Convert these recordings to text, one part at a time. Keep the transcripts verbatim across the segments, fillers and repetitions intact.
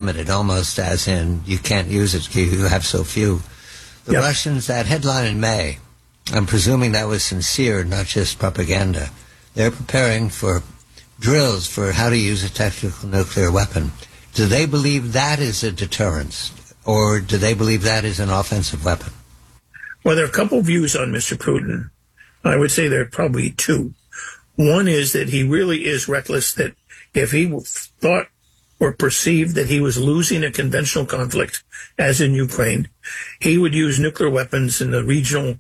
limited, almost as in you can't use it because you have so few. The yep. Russians, that headline in May, I'm presuming that was sincere, not just propaganda. They're preparing for drills for how to use a tactical nuclear weapon. Do they believe that is a deterrence, or do they believe that is an offensive weapon? Well, there are a couple of views on Mister Putin. I would say there are probably two. One is that he really is reckless, that if he thought or perceived that he was losing a conventional conflict, as in Ukraine, he would use nuclear weapons in the regional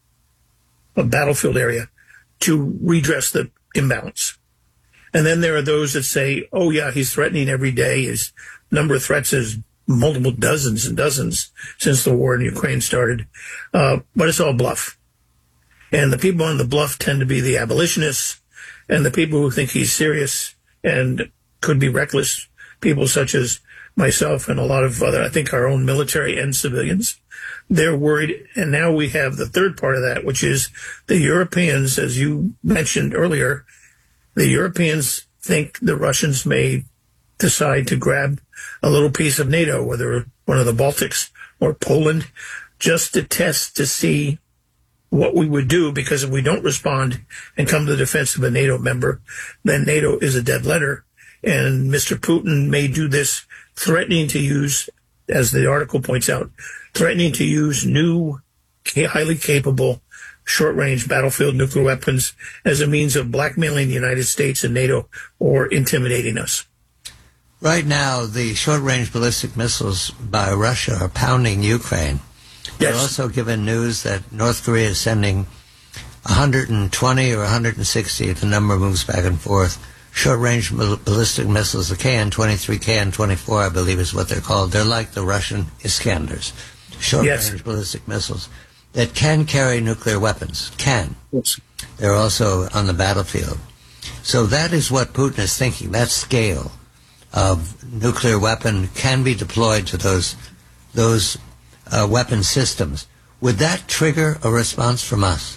battlefield area to redress the imbalance. And then there are those that say, oh, yeah, he's threatening every day. His number of threats is multiple dozens and dozens since the war in Ukraine started. Uh, but it's all bluff. And the people on the bluff tend to be the abolitionists and the people who think he's serious and could be reckless, people such as myself and a lot of other, I think our own military and civilians. They're worried. And now we have the third part of that, which is the Europeans, as you mentioned earlier. The Europeans think the Russians may decide to grab a little piece of NATO, whether one of the Baltics or Poland, just to test to see what we would do, because if we don't respond and come to the defense of a NATO member, then NATO is a dead letter. And Mister Putin may do this, threatening to use, as the article points out, threatening to use new, highly capable short-range battlefield nuclear weapons as a means of blackmailing the United States and NATO or intimidating us. Right now, the short-range ballistic missiles by Russia are pounding Ukraine. Yes. They're also given news that North Korea is sending one hundred twenty or one hundred sixty, the number moves back and forth, short-range ballistic missiles, the K N twenty-three, K N twenty-four, I believe is what they're called. They're like the Russian Iskanders, short-range yes. ballistic missiles that can carry nuclear weapons, can. Yes. They're also on the battlefield. So that is what Putin is thinking. That scale of nuclear weapon can be deployed to those those uh, weapon systems. Would that trigger a response from us?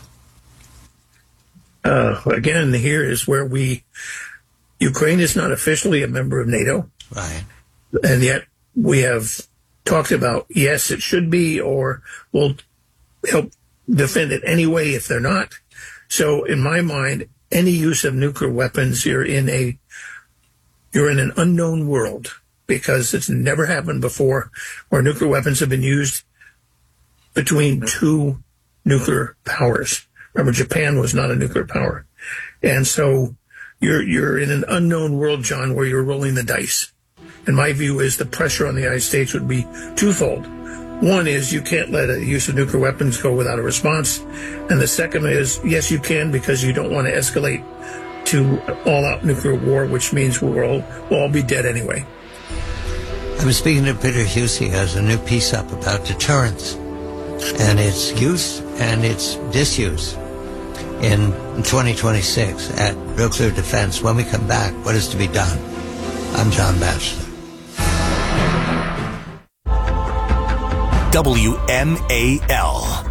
Uh, again, here is where we... Ukraine is not officially a member of NATO. Right. And yet we have talked about, yes, it should be, or we'll help defend it anyway if they're not. So in my mind, any use of nuclear weapons, you're in a you're in an unknown world, because it's never happened before where nuclear weapons have been used between two nuclear powers. Remember, Japan was not a nuclear power. And so you're you're in an unknown world, John, where you're rolling the dice. And my view is the pressure on the United States would be twofold. One is you can't let a use of nuclear weapons go without a response. And the second is, yes, you can, because you don't want to escalate to all-out nuclear war, which means we'll all, we'll all be dead anyway. I was speaking to Peter Huse. He has a new piece up about deterrence and its use and its disuse in twenty twenty-six at nuclear defense. When we come back, what is to be done? I'm John Batchelor. W M A L.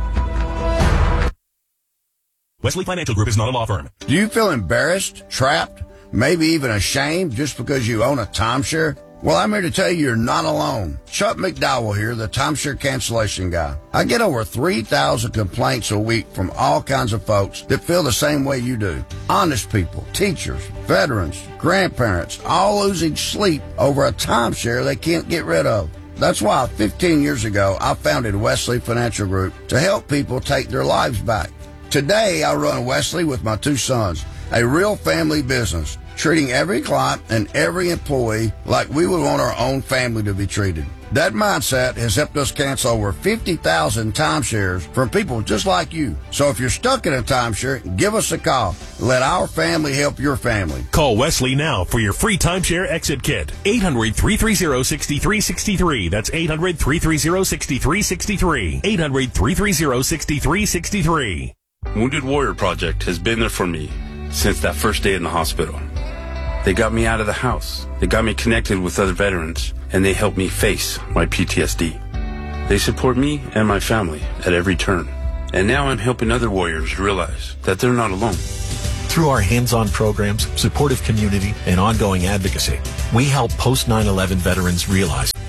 Wesley Financial Group is not a law firm. Do you feel embarrassed, trapped, maybe even ashamed just because you own a timeshare? Well, I'm here to tell you you're not alone. Chuck McDowell here, the timeshare cancellation guy. I get over three thousand complaints a week from all kinds of folks that feel the same way you do. Honest people, teachers, veterans, grandparents, all losing sleep over a timeshare they can't get rid of. That's why fifteen years ago, I founded Wesley Financial Group to help people take their lives back. Today, I run Wesley with my two sons, a real family business, treating every client and every employee like we would want our own family to be treated. That mindset has helped us cancel over fifty thousand timeshares from people just like you. So if you're stuck in a timeshare, give us a call. Let our family help your family. Call Wesley now for your free timeshare exit kit. eight hundred, three three zero, six three six three. That's eight hundred, three three zero, six three six three. eight hundred, three three zero, six three six three. Wounded Warrior Project has been there for me since that first day in the hospital. They got me out of the house. They got me connected with other veterans, and they helped me face my P T S D. They support me and my family at every turn. And now I'm helping other warriors realize that they're not alone. Through our hands-on programs, supportive community, and ongoing advocacy, we help post nine eleven veterans realize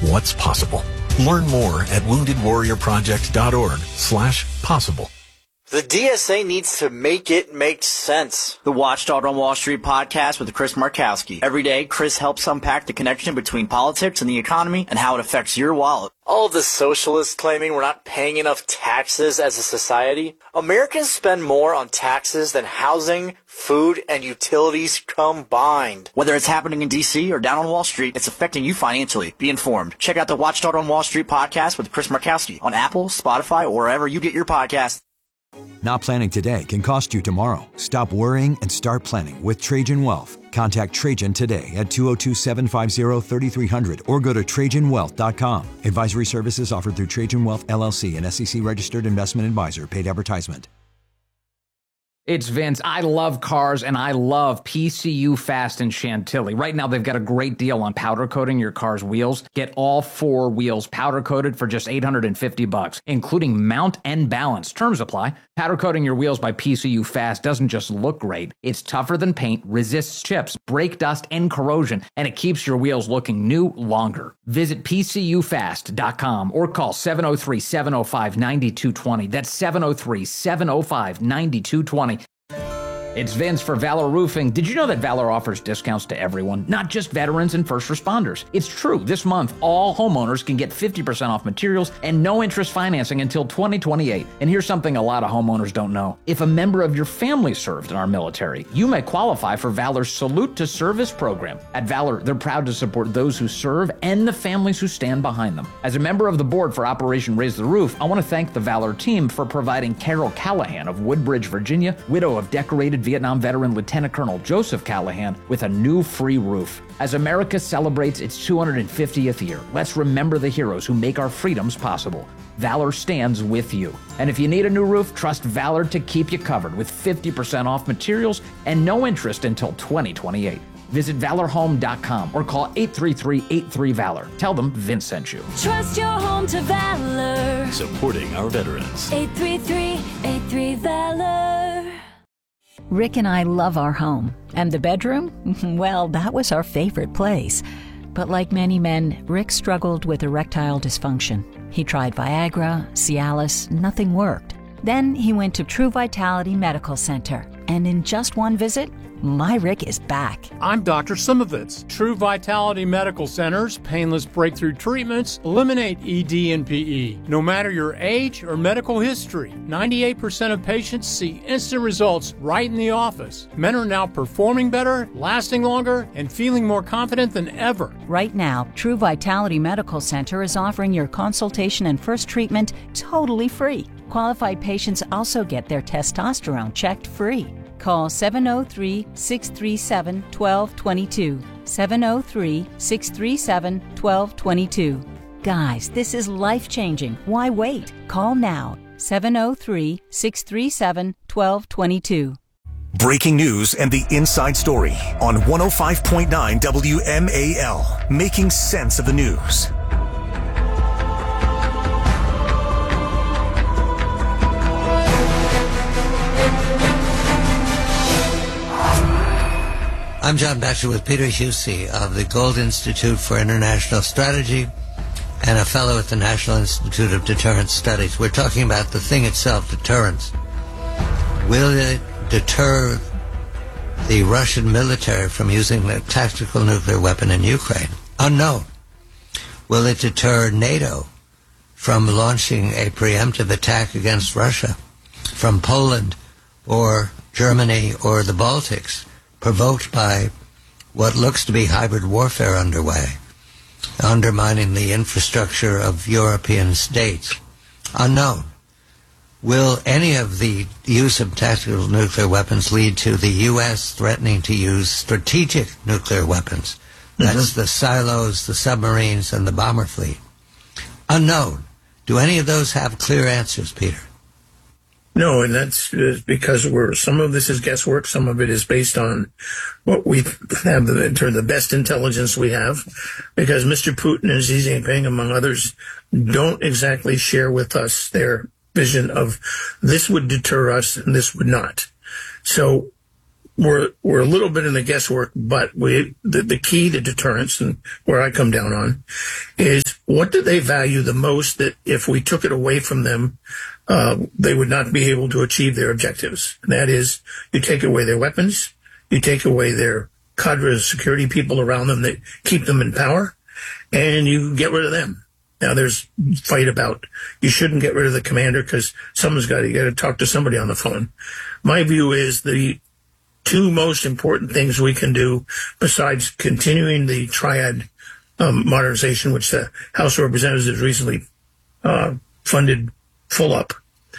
what's possible. Learn more at wounded warrior project dot org slash possible. The D S A needs to make it make sense. The Watchdog on Wall Street podcast with Chris Markowski. Every day, Chris helps unpack the connection between politics and the economy and how it affects your wallet. All of the socialists claiming we're not paying enough taxes as a society. Americans spend more on taxes than housing, food, and utilities combined. Whether it's happening in D C or down on Wall Street, it's affecting you financially. Be informed. Check out the Watchdog on Wall Street podcast with Chris Markowski on Apple, Spotify, or wherever you get your podcasts. Not planning today can cost you tomorrow. Stop worrying and start planning with Trajan Wealth. Contact Trajan today at two oh two, seven five zero, three three zero zero or go to trajan wealth dot com. Advisory services offered through Trajan Wealth, L L C, an S E C-registered investment advisor. Paid advertisement. It's Vince. I love cars, and I love P C U Fast in Chantilly. Right now, they've got a great deal on powder coating your car's wheels. Get all four wheels powder coated for just eight hundred fifty bucks, including mount and balance. Terms apply. Powder coating your wheels by P C U Fast doesn't just look great. It's tougher than paint, resists chips, brake dust, and corrosion, and it keeps your wheels looking new longer. Visit P C U fast dot com or call seven oh three, seven oh five, nine two two oh. That's seven oh three, seven oh five, nine two two oh. It's Vince for Valor Roofing. Did you know that Valor offers discounts to everyone, not just veterans and first responders? It's true. This month, all homeowners can get fifty percent off materials and no interest financing until twenty twenty-eight. And here's something a lot of homeowners don't know. If a member of your family served in our military, you may qualify for Valor's Salute to Service program. At Valor, they're proud to support those who serve and the families who stand behind them. As a member of the board for Operation Raise the Roof, I want to thank the Valor team for providing Carol Callahan of Woodbridge, Virginia, widow of decorated Vietnam veteran Lieutenant Colonel Joseph Callahan, with a new free roof. As America celebrates its two hundred fiftieth year, let's remember the heroes who make our freedoms possible. Valor stands with you. And if you need a new roof, trust Valor to keep you covered with fifty percent off materials and no interest until twenty twenty-eight. Visit valor home dot com or call eight three three, eight three, VALOR. Tell them Vince sent you. Trust your home to Valor. Supporting our veterans. eight three three, eight three, VALOR. Rick and I love our home. And the bedroom? Well, that was our favorite place. But like many men, Rick struggled with erectile dysfunction. He tried Viagra, Cialis, nothing worked. Then he went to True Vitality Medical Center. And in just one visit, my Rick is back. I'm Doctor Simovitz. True Vitality Medical Center's painless breakthrough treatments eliminate E D and P E. No matter your age or medical history, ninety-eight percent of patients see instant results right in the office. Men are now performing better, lasting longer, and feeling more confident than ever. Right now, True Vitality Medical Center is offering your consultation and first treatment totally free. Qualified patients also get their testosterone checked free. Call seven oh three, six three seven, one two two two. seven oh three, six three seven, one two two two. Guys, this is life-changing. Why wait? Call now. seven oh three, six three seven, one two two two. Breaking news and the inside story on one oh five point nine W M A L. Making sense of the news. I'm John Batchelor with Peter Husey of the Gold Institute for International Strategy and a fellow at the National Institute of Deterrence Studies. We're talking about the thing itself, deterrence. Will it deter the Russian military from using a tactical nuclear weapon in Ukraine? Unknown. Will it deter NATO from launching a preemptive attack against Russia from Poland or Germany or the Baltics, provoked by what looks to be hybrid warfare underway, undermining the infrastructure of European states? Unknown. Will any of the use of tactical nuclear weapons lead to the U S threatening to use strategic nuclear weapons? That's mm-hmm. the silos, the submarines, and the bomber fleet. Unknown. Do any of those have clear answers, Peter? No, and that's because we're, some of this is guesswork, some of it is based on what we have, the, the best intelligence we have, because Mister Putin and Xi Jinping, among others, don't exactly share with us their vision of this would deter us and this would not. So we're we're a little bit in the guesswork, but we the, the key to deterrence, and where I come down on, is what do they value the most that if we took it away from them, uh, they would not be able to achieve their objectives. And that is, you take away their weapons, you take away their cadre of security people around them that keep them in power, and you get rid of them. Now, there's fight about you shouldn't get rid of the commander because someone's got to, you got to talk to somebody on the phone. My view is the two most important things we can do, besides continuing the triad um, modernization, which the House of Representatives recently uh, funded full up,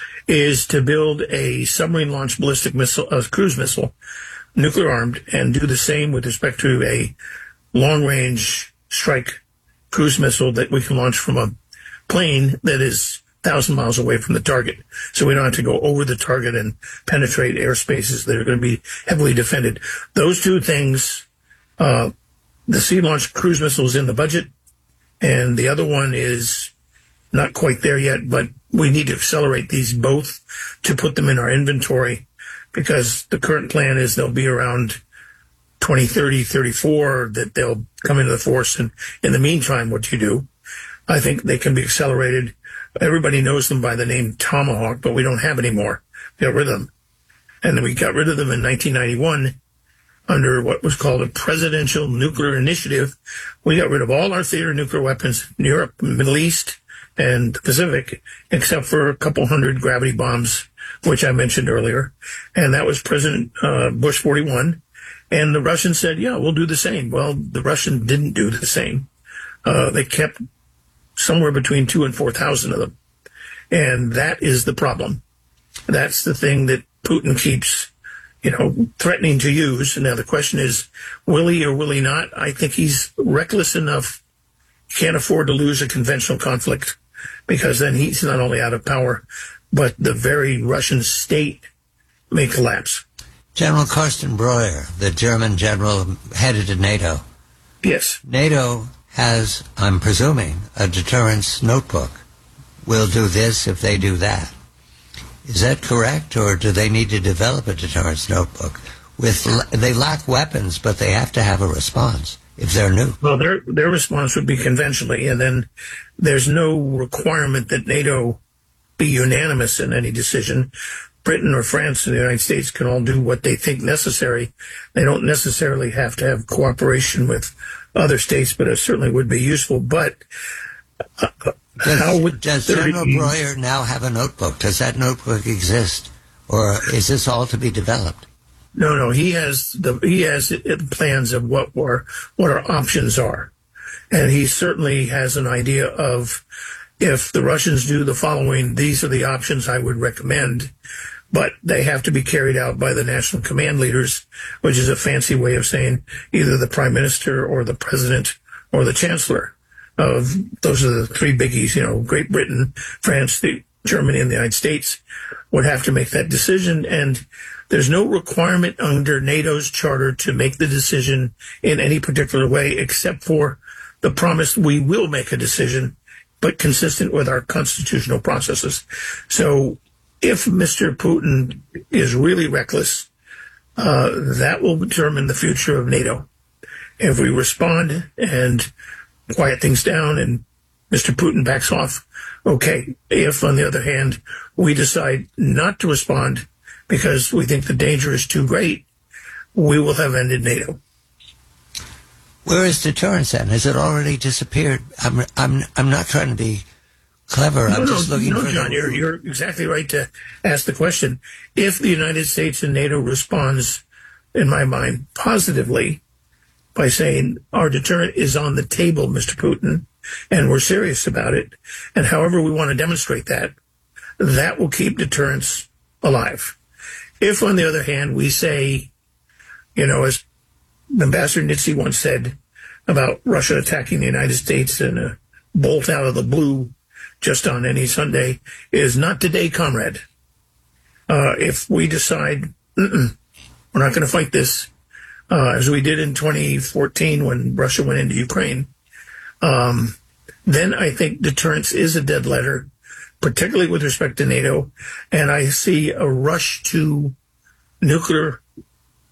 is to build a submarine-launched ballistic missile, a cruise missile, nuclear-armed, and do the same with respect to a long-range strike cruise missile that we can launch from a plane that is thousand miles away from the target, so we don't have to go over the target and penetrate airspaces that are going to be heavily defended. Those two things, uh, the sea-launched cruise missile is in the budget, and the other one is not quite there yet, but we need to accelerate these both to put them in our inventory, because the current plan is they'll be around twenty thirty, thirty-four, that they'll come into the force, and in the meantime, what you do, I think they can be accelerated. Everybody knows them by the name Tomahawk, but we don't have any more. We got rid of them. And then we got rid of them in nineteen ninety-one under what was called a Presidential Nuclear Initiative. We got rid of all our theater nuclear weapons in Europe, Middle East, and the Pacific, except for a couple hundred gravity bombs, which I mentioned earlier. And that was President uh, Bush forty-one. And the Russians said, yeah, we'll do the same. Well, the Russians didn't do the same. Uh, they kept somewhere between two and four thousand of them. And that is the problem. That's the thing that Putin keeps, you know, threatening to use. Now, the question is, will he or will he not? I think he's reckless enough. Can't afford to lose a conventional conflict, because then he's not only out of power, but the very Russian state may collapse. General Carsten Breuer, the German general headed to NATO. Yes. NATO has, I'm presuming, a deterrence notebook. We'll do this if they do that. Is that correct, or do they need to develop a deterrence notebook? With they lack weapons, but they have to have a response if they're new. Well, their their response would be conventionally, and then there's no requirement that NATO be unanimous in any decision. Britain or France and the United States can all do what they think necessary. They don't necessarily have to have cooperation with other states, but it certainly would be useful. But uh, does, how would does General Breuer now have a notebook? Does that notebook exist, or is this all to be developed? No, no. He has the he has plans of what were what our options are, and he certainly has an idea of, if the Russians do the following, these are the options I would recommend. But they have to be carried out by the national command leaders, which is a fancy way of saying either the prime minister or the president or the chancellor. Of those are the three biggies. You know, Great Britain, France, the, Germany, and the United States would have to make that decision. And there's no requirement under NATO's charter to make the decision in any particular way, except for the promise we will make a decision, but consistent with our constitutional processes. So if Mister Putin is really reckless, uh, that will determine the future of NATO. If we respond and quiet things down and Mister Putin backs off, okay. If, on the other hand, we decide not to respond because we think the danger is too great, we will have ended NATO. Where is deterrence then? Has it already disappeared? I'm I'm I'm not trying to be clever. No, I'm no, just looking no, for John, the... you're, you're exactly right to ask the question. If the United States and NATO responds, in my mind, positively by saying our deterrent is on the table, Mister Putin, and we're serious about it, and however we want to demonstrate that, that will keep deterrence alive. If, on the other hand, we say, you know, as Ambassador Nitze once said about Russia attacking the United States in a bolt out of the blue just on any Sunday, is not today, comrade. Uh, if we decide, Mm-mm, we're not going to fight this, uh, as we did in twenty fourteen when Russia went into Ukraine, um, then I think deterrence is a dead letter, particularly with respect to NATO. And I see a rush to nuclear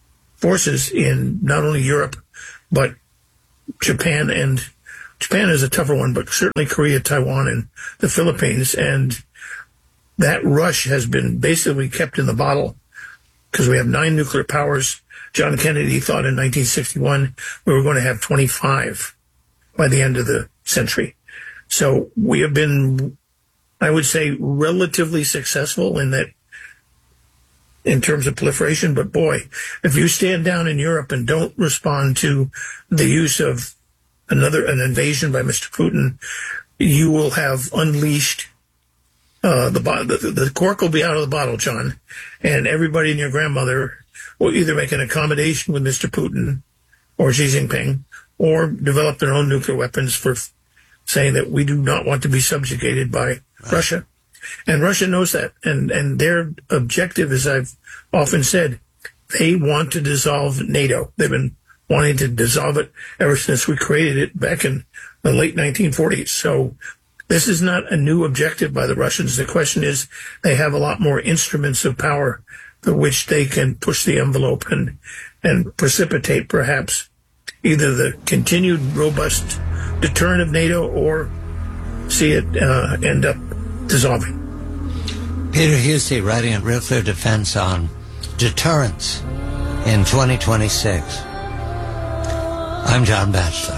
forces in not only Europe, but Japan, and Japan is a tougher one, but certainly Korea, Taiwan, and the Philippines. And that rush has been basically kept in the bottle because we have nine nuclear powers. John Kennedy thought in nineteen sixty-one we were going to have twenty-five by the end of the century. So we have been, I would say, relatively successful in that, in terms of proliferation. But boy, if you stand down in Europe and don't respond to the use of another, an invasion by Mister Putin, you will have unleashed, uh, the, the, the cork will be out of the bottle, John, and everybody and your grandmother will either make an accommodation with Mister Putin or Xi Jinping, or develop their own nuclear weapons for saying that we do not want to be subjugated by right. Russia. And Russia knows that. And, and their objective, as I've often said, they want to dissolve NATO. They've been wanting to dissolve it ever since we created it back in the late nineteen forties. So this is not a new objective by the Russians. The question is, they have a lot more instruments of power through which they can push the envelope and, and precipitate perhaps either the continued robust deterrent of NATO or see it uh, end up dissolving. Peter Husey writing at Real Clear Defense on deterrence in twenty twenty-six. I'm John Batchelor.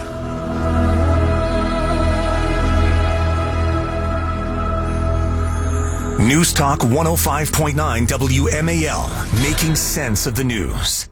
News Talk one oh five point nine W M A L, making sense of the news.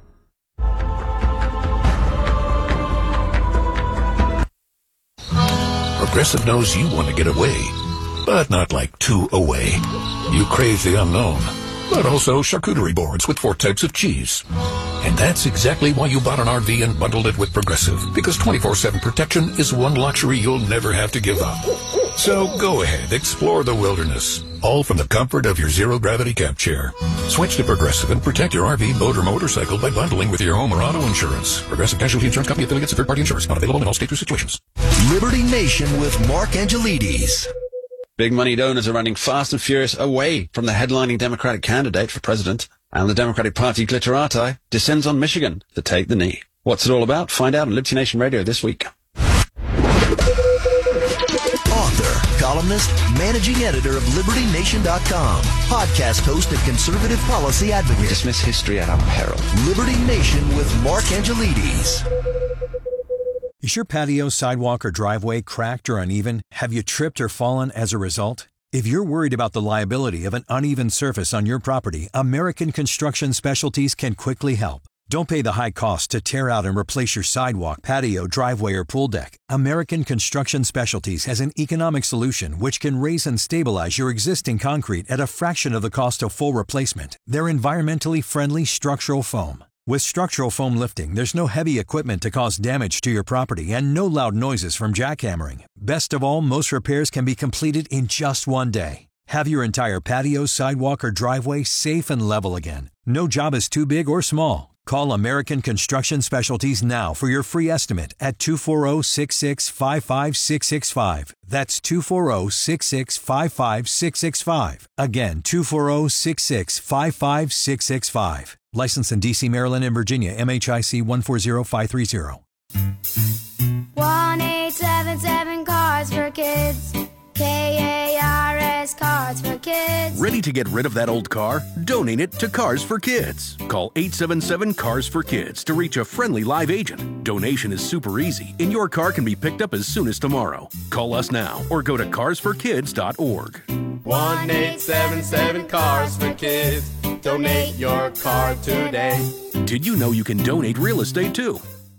Progressive knows you want to get away, but not like too away. You crave the unknown, but also charcuterie boards with four types of cheese. And that's exactly why you bought an R V and bundled it with Progressive, because twenty-four seven protection is one luxury you'll never have to give up. So go ahead, explore the wilderness, all from the comfort of your zero-gravity camp chair. Switch to Progressive and protect your R V, boat, or motorcycle by bundling with your home or auto insurance. Progressive Casualty Insurance Company affiliates and third-party insurance. Not available in all states or situations. Liberty Nation with Mark Angelides. Big money donors are running fast and furious away from the headlining Democratic candidate for president, and the Democratic Party glitterati descends on Michigan to take the knee. What's it all about? Find out on Liberty Nation Radio this week. Author, columnist, managing editor of Liberty Nation dot com, podcast host and conservative policy advocate. We dismiss history at our peril. Liberty Nation with Mark Angelides. Is your patio, sidewalk, or driveway cracked or uneven? Have you tripped or fallen as a result? If you're worried about the liability of an uneven surface on your property, American Construction Specialties can quickly help. Don't pay the high cost to tear out and replace your sidewalk, patio, driveway, or pool deck. American Construction Specialties has an economic solution which can raise and stabilize your existing concrete at a fraction of the cost of full replacement. They're environmentally friendly structural foam. With structural foam lifting, there's no heavy equipment to cause damage to your property and no loud noises from jackhammering. Best of all, most repairs can be completed in just one day. Have your entire patio, sidewalk, or driveway safe and level again. No job is too big or small. Call American Construction Specialties now for your free estimate at two four zero, six six five five six six five. That's two four zero, six six five five six six five. Again, two four zero, six six five five six six five. Licensed in D C, Maryland, and Virginia. M H I C one four zero five three zero. one eight seven seven Cars for Kids. K A R S Cars for Kids. Ready to get rid of that old car? Donate it to Cars for Kids. Call eight seven seven Cars for Kids to reach a friendly live agent. Donation is super easy, and your car can be picked up as soon as tomorrow. Call us now or go to cars for kids dot org. one eight seven seven Cars for Kids. Donate your car today. Did you know you can donate real estate too?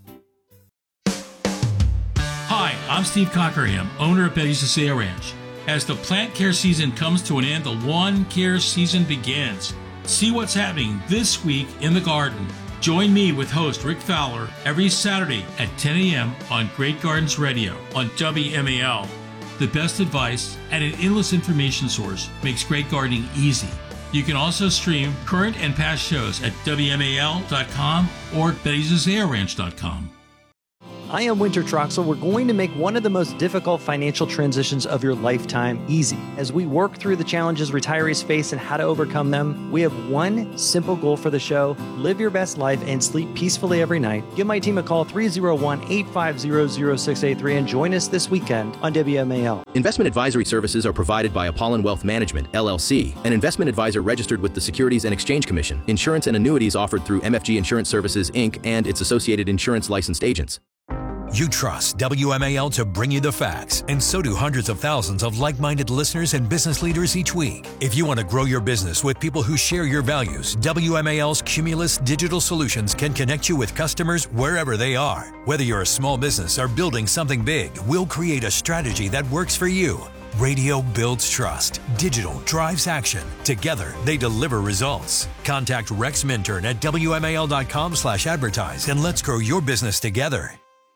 Hi, I'm Steve Cockerham, owner of Betty's Azalea Ranch. As the plant care season comes to an end, the lawn care season begins. See what's happening this week in the garden. Join me with host Rick Fowler every Saturday at ten a.m. on Great Gardens Radio on W M A L. The best advice and an endless information source makes great gardening easy. You can also stream current and past shows at W M A L dot com or Bettys Azalea Ranch dot com. I am Winter Troxel. We're going to make one of the most difficult financial transitions of your lifetime easy. As we work through the challenges retirees face and how to overcome them, we have one simple goal for the show: live your best life and sleep peacefully every night. Give my team a call, three oh one, eight five zero, zero six eight three, and join us this weekend on W M A L. Investment advisory services are provided by Apollon Wealth Management, L L C, an investment advisor registered with the Securities and Exchange Commission. Insurance and annuities offered through M F G Insurance Services, Incorporated and its associated insurance licensed agents. You trust W M A L to bring you the facts, and so do hundreds of thousands of like-minded listeners and business leaders each week. If you want to grow your business with people who share your values, W M A L's Cumulus Digital Solutions can connect you with customers wherever they are. Whether you're a small business or building something big, we'll create a strategy that works for you. Radio builds trust. Digital drives action. Together, they deliver results. Contact Rex Minturn at W M A L dot com slash advertise and let's grow your business together.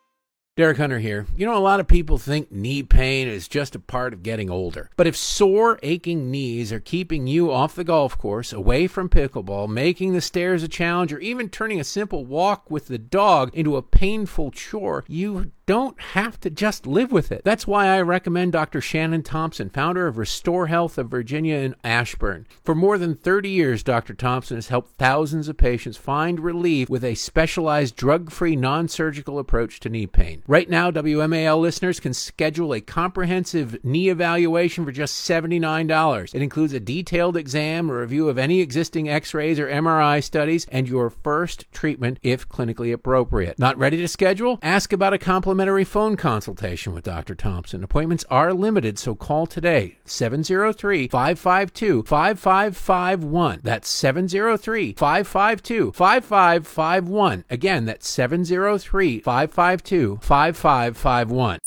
Derek Hunter here. You know, a lot of people think knee pain is just a part of getting older. But if sore, aching knees are keeping you off the golf course, away from pickleball, making the stairs a challenge, or even turning a simple walk with the dog into a painful chore, you don't have to just live with it. That's why I recommend Doctor Shannon Thompson, founder of Restore Health of Virginia in Ashburn. For more than thirty years, Doctor Thompson has helped thousands of patients find relief with a specialized drug-free, non-surgical approach to knee pain. Right now, W M A L listeners can schedule a comprehensive knee evaluation for just seventy-nine dollars. It includes a detailed exam, a review of any existing x-rays or M R I studies, and your first treatment if clinically appropriate. Not ready to schedule? Ask about a complimentary phone consultation with Doctor Thompson. Appointments are limited, so call today, seven oh three, five five two, five five five one. That's seven oh three, five five two, five five five one. Again, that's seven oh three, five five two, five five five one.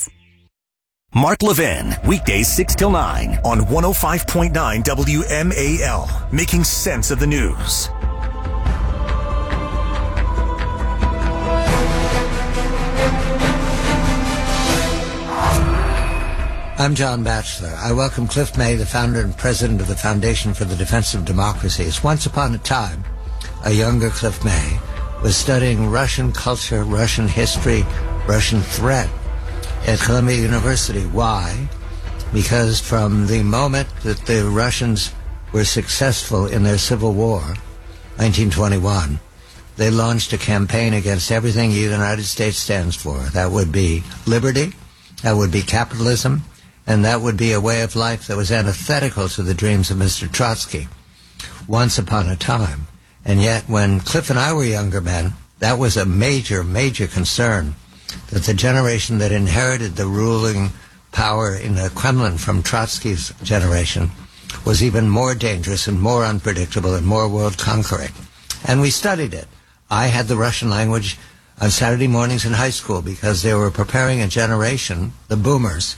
Mark Levin, weekdays six till nine on one oh five point nine W M A L, making sense of the news. I'm John Batchelor. I welcome Cliff May, the founder and president of the Foundation for the Defense of Democracies. Once upon a time, a younger Cliff May was studying Russian culture, Russian history, Russian threat at Columbia University. Why? Because from the moment that the Russians were successful in their civil war, nineteen twenty-one, they launched a campaign against everything the United States stands for. That would be liberty, that would be capitalism, and that would be a way of life that was antithetical to the dreams of Mister Trotsky. Once upon a time. And yet, when Cliff and I were younger men, that was a major, major concern, that the generation that inherited the ruling power in the Kremlin from Trotsky's generation was even more dangerous and more unpredictable and more world-conquering. And we studied it. I had the Russian language on Saturday mornings in high school because they were preparing a generation, the boomers,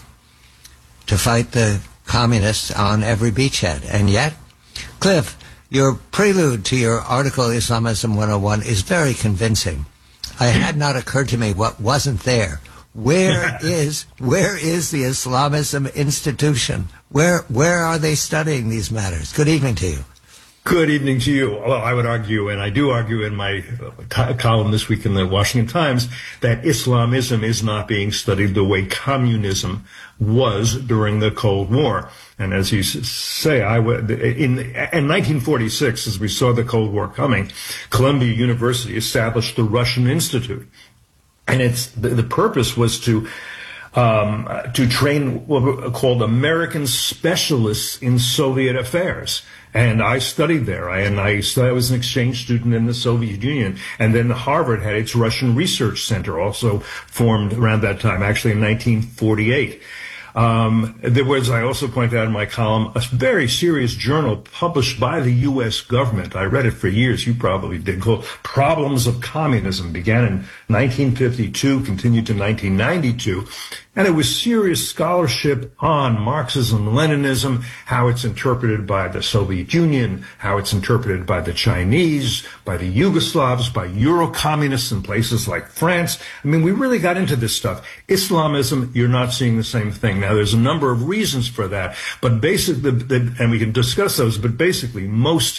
to fight the communists on every beachhead. And yet, Cliff, your prelude to your article, Islamism one oh one, is very convincing. It had not occurred to me what wasn't there. Where is where is the Islamism institution? Where where are they studying these matters? Good evening to you. Good evening to you. Well, I would argue, and I do argue in my t- column this week in the Washington Times, that Islamism is not being studied the way communism was during the Cold War. And as you say, I w- in, in nineteen forty-six, as we saw the Cold War coming, Columbia University established the Russian Institute. And it's the, the purpose was to um, to train what were called American specialists in Soviet affairs. And I studied there. I, and I, I was an exchange student in the Soviet Union. And then Harvard had its Russian Research Center, also formed around that time, actually in nineteen forty-eight. Um, there was, I also point out in my column, a very serious journal published by the U S government. I read it for years. You probably did, called Problems of Communism. Began in nineteen fifty-two, continued to nineteen ninety-two. And it was serious scholarship on Marxism, Leninism, how it's interpreted by the Soviet Union, how it's interpreted by the Chinese, by the Yugoslavs, by Euro-communists in places like France. I mean, we really got into this stuff. Islamism, you're not seeing the same thing. Now, there's a number of reasons for that, but basically, and we can discuss those, but basically, most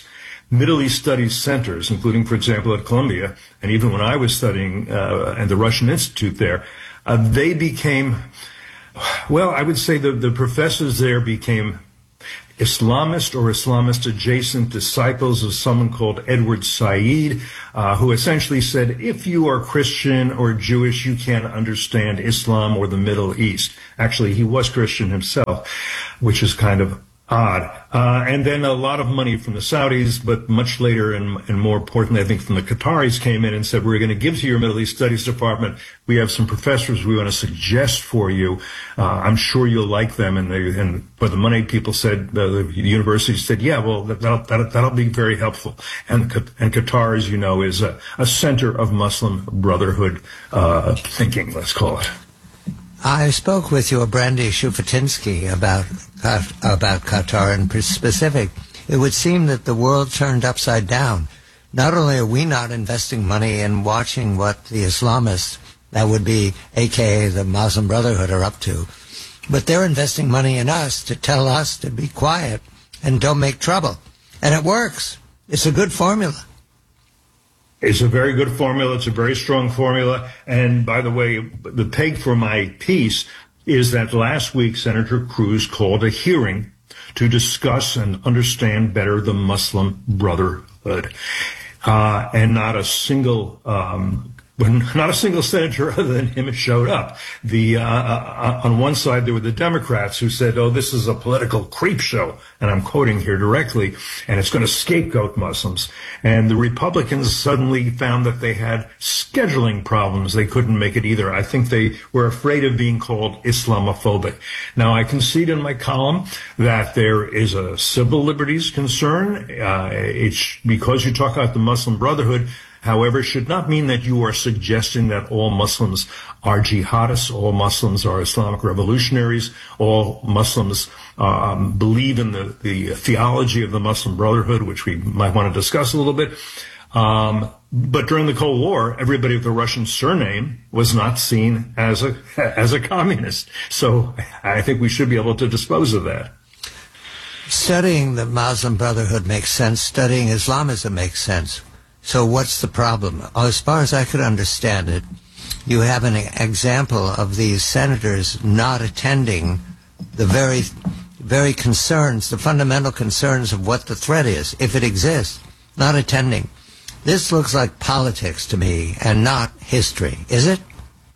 Middle East Studies centers, including, for example, at Columbia, and even when I was studying uh, at the Russian Institute there, uh, they became, well, I would say the, the professors there became Islamist or Islamist adjacent disciples of someone called Edward Said, uh, who essentially said, if you are Christian or Jewish, you can't understand Islam or the Middle East. Actually, he was Christian himself, which is kind of odd. Uh, and then a lot of money from the Saudis, but much later and, and more importantly, I think from the Qataris came in and said, we're going to give to your Middle East Studies Department. We have some professors we want to suggest for you. Uh, I'm sure you'll like them. And they, and for the money, people said, uh, the university said, yeah, well, that'll, that'll, that'll be very helpful. And, and Qatar, as you know, is a, a center of Muslim Brotherhood, uh, thinking, let's call it. I spoke with your Brandy Shufutinsky about about Qatar in specific. It would seem that the world turned upside down. Not only are we not investing money in watching what the Islamists, that would be A K A the Muslim Brotherhood, are up to, but they're investing money in us to tell us to be quiet and don't make trouble. And it works. It's a good formula. It's a very good formula. It's a very strong formula. And by the way, the peg for my piece is that last week Senator Cruz called a hearing to discuss and understand better the Muslim Brotherhood. Uh, and not a single, um, not a single senator other than him showed up. The, uh, uh, on one side, there were the Democrats who said, oh, this is a political creep show. And I'm quoting here directly, and it's going to scapegoat Muslims. And the Republicans suddenly found that they had scheduling problems. They couldn't make it either. I think they were afraid of being called Islamophobic. Now, I concede in my column that there is a civil liberties concern. Uh, it's because you talk about the Muslim Brotherhood. However, it should not mean that you are suggesting that all Muslims are jihadists, all Muslims are Islamic revolutionaries, all Muslims um, believe in the, the theology of the Muslim Brotherhood, which we might want to discuss a little bit. Um, but during the Cold War, everybody with a Russian surname was not seen as a as a communist. So I think we should be able to dispose of that. Studying the Muslim Brotherhood makes sense. Studying Islamism makes sense. So what's the problem? As far as I could understand it, you have an example of these senators not attending the very, very concerns, the fundamental concerns of what the threat is, if it exists, not attending. This looks like politics to me and not history, is it?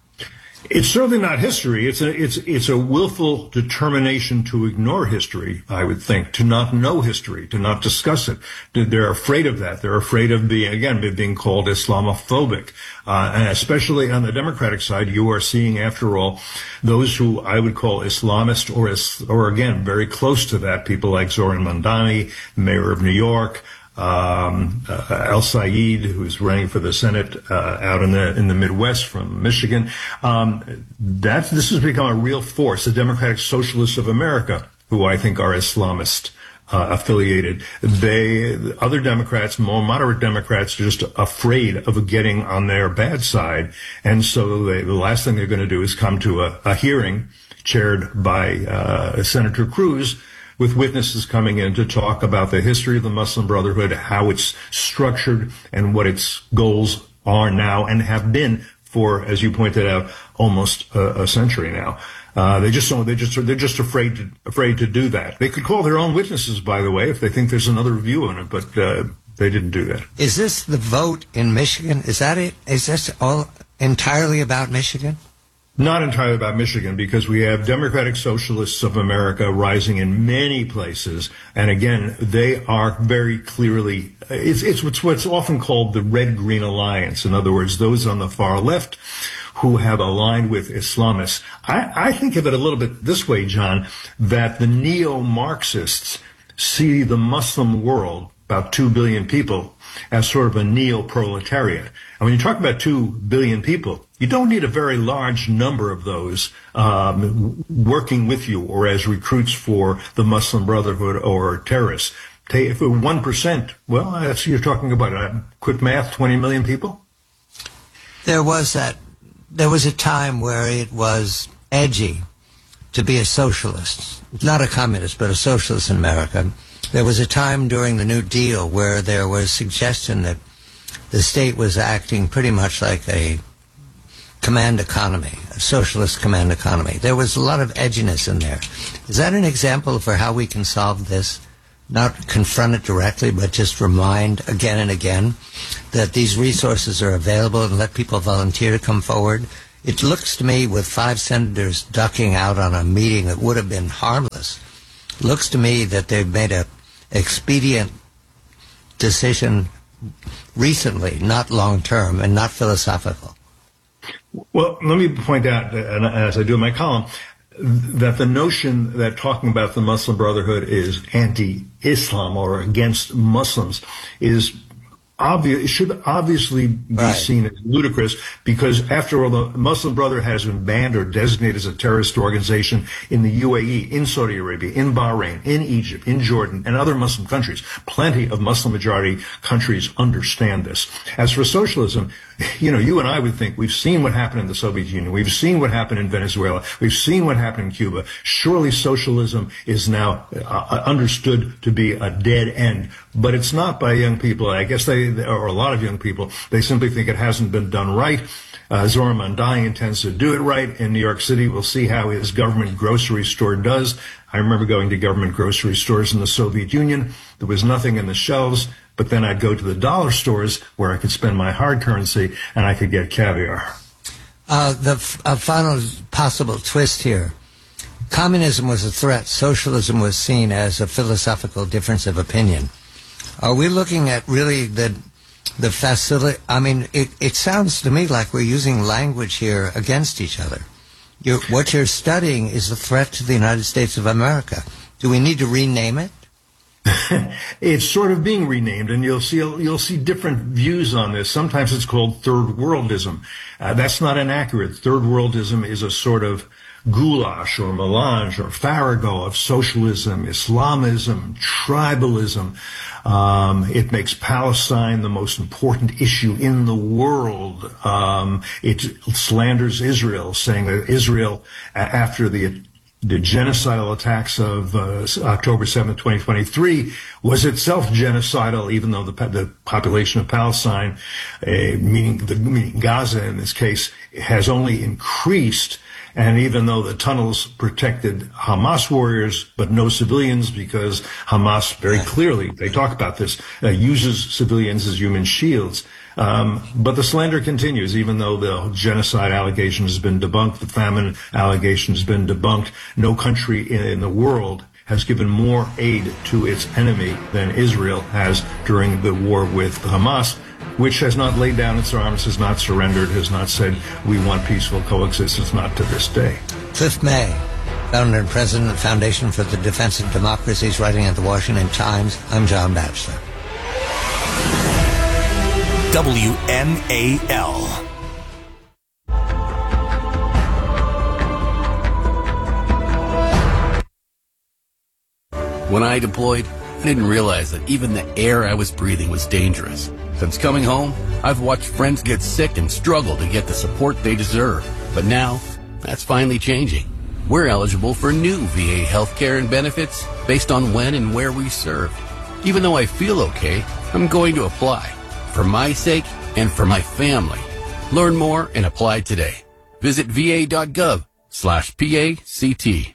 It's certainly not history. It's a, it's, it's a willful determination to ignore history, I would think, to not know history, to not discuss it. They're afraid of that. They're afraid of being, again, being called Islamophobic. Uh, and especially on the Democratic side, you are seeing, after all, those who I would call Islamist or, or again, very close to that, people like Zoran Mandani, mayor of New York, Um, uh, El Sayed, who's running for the Senate uh, out in the in the Midwest from Michigan. Um, that this has become a real force. The Democratic Socialists of America, who I think are Islamist uh, affiliated, they other Democrats, more moderate Democrats, are just afraid of getting on their bad side, and so they, the last thing they're going to do is come to a, a hearing chaired by uh, Senator Cruz, with witnesses coming in to talk about the history of the Muslim Brotherhood, how it's structured, and what its goals are now and have been for, as you pointed out, almost a, a century now. Uh, they just don't. They just they're just afraid to afraid to do that. They could call their own witnesses, by the way, if they think there's another view on it, but uh, they didn't do that. Is this the vote in Michigan? Is that it? Is this all entirely about Michigan? Not entirely about Michigan, because we have Democratic Socialists of America rising in many places. And again, they are very clearly, it's, it's what's, what's often called the Red-Green Alliance. In other words, those on the far left who have aligned with Islamists. I, I think of it a little bit this way, John, that the neo-Marxists see the Muslim world, about two billion people, as sort of a neo-proletariat. And when you talk about two billion people, you don't need a very large number of those um, working with you or as recruits for the Muslim Brotherhood or terrorists. If it were one percent, well, that's, you're talking about, uh, quick math, twenty million people? There was that, there was a time where it was edgy to be a socialist. Not a communist, but a socialist in America. there was a time during the New Deal where there was suggestion that the state was acting pretty much like a command economy, a socialist command economy. There was a lot of edginess in there. Is that an example for how we can solve this? Not confront it directly, but just remind again and again that these resources are available and let people volunteer to come forward. It looks to me, with five senators ducking out on a meeting that would have been harmless, looks to me that they've made a expedient decision recently, not long-term and not philosophical. Well, let me point out, and as I do in my column, that the notion that talking about the Muslim Brotherhood is anti-Islam or against Muslims is obvious. It should obviously be right. seen as ludicrous, because after all, the Muslim Brotherhood has been banned or designated as a terrorist organization in the U A E, in Saudi Arabia, in Bahrain, in Egypt, in Jordan, and other Muslim countries. Plenty of Muslim majority countries understand this. As for socialism, you know, you and I would think we've seen what happened in the Soviet Union. We've seen what happened in Venezuela. We've seen what happened in Cuba. Surely socialism is now uh, understood to be a dead end. But it's not by young people. I guess they, or a lot of young people, they simply think it hasn't been done right. Uh, Zoran Mamdani intends to do it right in New York City. We'll see how his government grocery store does. I remember going to government grocery stores in the Soviet Union. There was nothing in the shelves. But then I'd go to the dollar stores where I could spend my hard currency and I could get caviar. Uh, the f- uh, final possible twist here. Communism was a threat. Socialism was seen as a philosophical difference of opinion. Are we looking at really the the facility? I mean, it, it sounds to me like we're using language here against each other. You're, what you're studying is a threat to the United States of America. Do we need to rename it? It's sort of being renamed, and you'll see you'll see different views on this. Sometimes it's called third worldism. Uh, that's not inaccurate. Third worldism is a sort of goulash or melange or farrago of socialism, Islamism, tribalism. Um, it makes Palestine the most important issue in the world. Um, it slanders Israel, saying that Israel, after the The genocidal attacks of uh, October seventh, twenty twenty-three, was itself genocidal, even though the, the population of Palestine, uh, meaning, the, meaning Gaza in this case, has only increased. And even though the tunnels protected Hamas warriors, but no civilians, because Hamas very clearly, they talk about this, uh, uses civilians as human shields. Um, but the slander continues, even though the genocide allegation has been debunked, the famine allegation has been debunked. No country in, in the world has given more aid to its enemy than Israel has during the war with Hamas, which has not laid down its arms, has not surrendered, has not said we want peaceful coexistence, not to this day. Cliff May, founder and president of the Foundation for the Defense of Democracy, is writing at the Washington Times. I'm John Batchelor. W M A L. When I deployed, I didn't realize that even the air I was breathing was dangerous. Since coming home, I've watched friends get sick and struggle to get the support they deserve. But now, that's finally changing. We're eligible for new V A healthcare and benefits based on when and where we served. Even though I feel okay, I'm going to apply. For my sake and for my family. Learn more and apply today. Visit va.gov slash PACT.